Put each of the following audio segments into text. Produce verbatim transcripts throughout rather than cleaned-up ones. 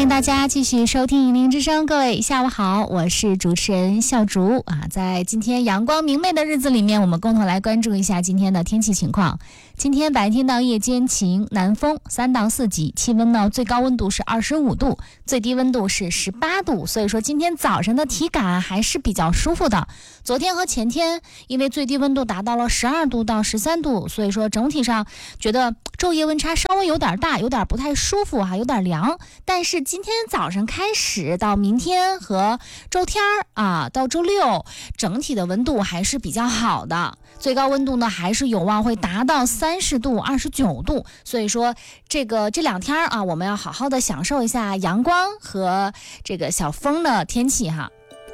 迎大家继续收听《银铃之声》，各位下午好，我是主持人笑竹啊。在今天阳光明媚的日子里面，我们共同来关注一下今天的天气情况。今天白天到夜间晴，南风三到四级，气温呢最高温度是二十五度，最低温度是十八度，所以说今天早晨的体感还是比较舒服的。昨天和前天因为最低温度达到了十二度到十三度，所以说整体上觉得昼夜温差稍微有点大，有点不太舒服哈、啊，有点凉。但是今天早上开始到明天和周天啊，到周六，整体的温度还是比较好的，最高温度呢还是有望会达到三十度、二十九度。所以说这个这两天啊，我们要好好的享受一下阳光和这个小风的天气哈。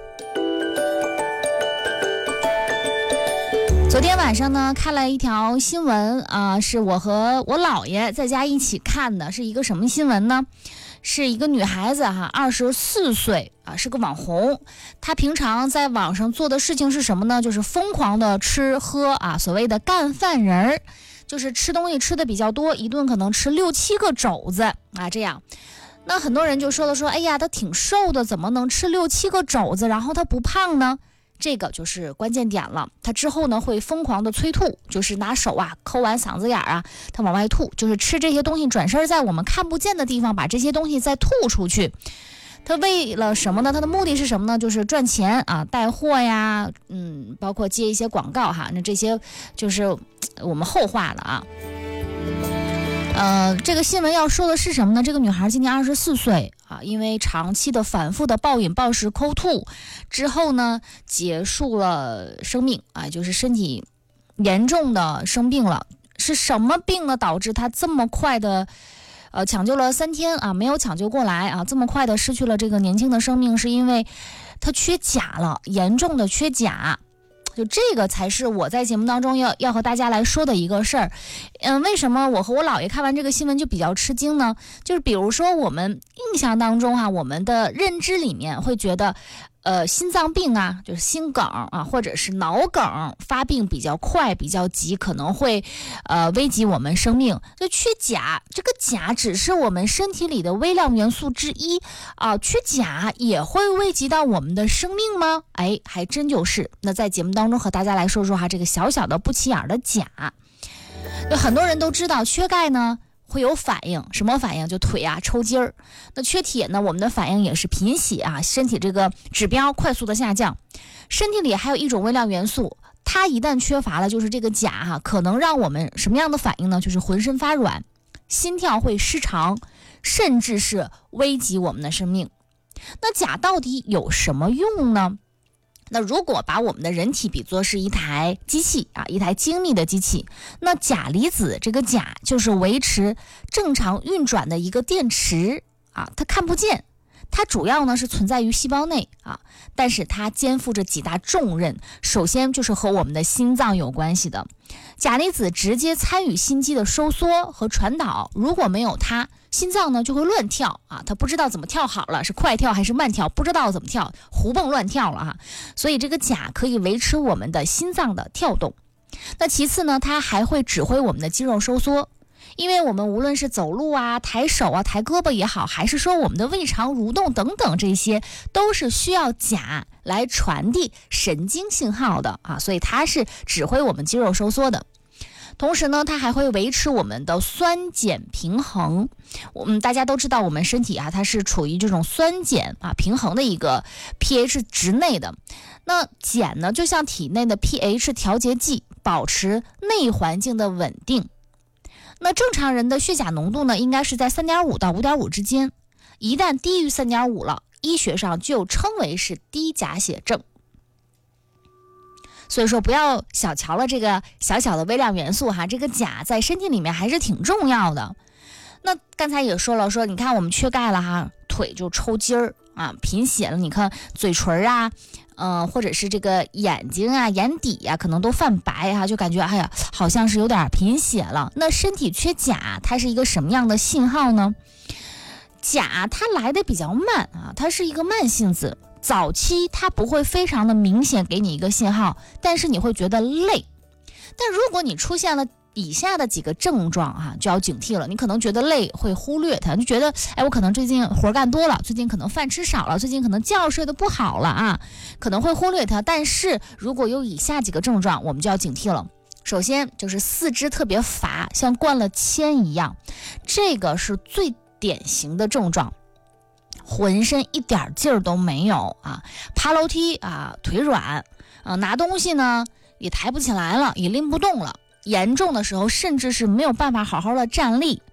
昨天晚上呢，看了一条新闻啊、呃，是我和我姥爷在家一起看的，是一个什么新闻呢？是一个女孩子哈，二十四岁啊，是个网红。她平常在网上做的事情是什么呢？就是疯狂的吃喝啊，所谓的干饭人儿，就是吃东西吃的比较多，一顿可能吃六七个肘子啊，这样。那很多人就说了说，哎呀，她挺瘦的，怎么能吃六七个肘子，然后她不胖呢？这个就是关键点了，他之后呢会疯狂的催吐，就是拿手啊抠完嗓子眼啊，他往外吐，就是吃这些东西，转身在我们看不见的地方把这些东西再吐出去。他为了什么呢？他的目的是什么呢？就是赚钱啊，带货呀，嗯，包括接一些广告哈，那这些就是我们后话了啊。呃，这个新闻要说的是什么呢？这个女孩今年二十四岁啊，因为长期的反复的暴饮暴食、抠吐之后呢，结束了生命啊，就是身体严重的生病了。是什么病呢？导致她这么快的，呃，抢救了三天啊，没有抢救过来啊，这么快的失去了这个年轻的生命，是因为她缺钾了，严重的缺钾。就这个才是我在节目当中要要和大家来说的一个事儿。嗯，为什么我和我姥爷看完这个新闻就比较吃惊呢？就是比如说我们印象当中哈、啊，我们的认知里面会觉得呃，心脏病啊，就是心梗啊，或者是脑梗发病比较快、比较急，可能会呃危及我们生命。就缺钾，这个钾只是我们身体里的微量元素之一啊，缺钾也会危及到我们的生命吗？哎，还真就是。那在节目当中和大家来说说哈，这个小小的不起眼的钾，有很多人都知道，缺钙呢会有反应，什么反应？就腿啊抽筋儿。那缺铁呢，我们的反应也是贫血啊，身体这个指标快速的下降。身体里还有一种微量元素，它一旦缺乏了，就是这个钾哈、啊，可能让我们什么样的反应呢？就是浑身发软，心跳会失常，甚至是危及我们的生命。那钾到底有什么用呢？那如果把我们的人体比作是一台机器啊，一台精密的机器，那钾离子这个钾就是维持正常运转的一个电池啊，它看不见，它主要呢是存在于细胞内啊，但是它肩负着几大重任。首先就是和我们的心脏有关系的，钾离子直接参与心肌的收缩和传导，如果没有它，心脏呢就会乱跳啊，它不知道怎么跳好了，是快跳还是慢跳，不知道怎么跳，胡蹦乱跳了哈。所以这个钾可以维持我们的心脏的跳动。那其次呢，它还会指挥我们的肌肉收缩，因为我们无论是走路啊、抬手啊、抬胳膊也好，还是说我们的胃肠蠕动等等，这些都是需要钾来传递神经信号的啊，所以它是指挥我们肌肉收缩的。同时呢，它还会维持我们的酸碱平衡。我们大家都知道，我们身体啊，它是处于这种酸碱啊平衡的一个 pH 值内的。那碱呢，就像体内的 pH 调节剂，保持内环境的稳定。那正常人的血钾浓度呢，应该是在 三点五 到 五点五 之间。一旦低于 三点五 了，医学上就称为是低钾血症。所以说不要小瞧了这个小小的微量元素哈，这个钾在身体里面还是挺重要的。那刚才也说了，说你看我们缺钙了哈，腿就抽筋儿啊，贫血了，你看嘴唇啊，呃，或者是这个眼睛啊、眼底啊，可能都泛白哈，就感觉哎呀，好像是有点贫血了。那身体缺钾，它是一个什么样的信号呢？钾它来的比较慢啊，它是一个慢性子。早期它不会非常的明显给你一个信号，但是你会觉得累。但如果你出现了以下的几个症状啊，就要警惕了。你可能觉得累，会忽略它，就觉得，哎，我可能最近活干多了，最近可能饭吃少了，最近可能觉睡得不好了啊，可能会忽略它。但是如果有以下几个症状，我们就要警惕了。首先就是四肢特别乏，像灌了铅一样，这个是最典型的症状。浑身一点劲儿都没有啊，爬楼梯啊腿软啊，拿东西呢也抬不起来了，也拎不动了，严重的时候甚至是没有办法好好的站立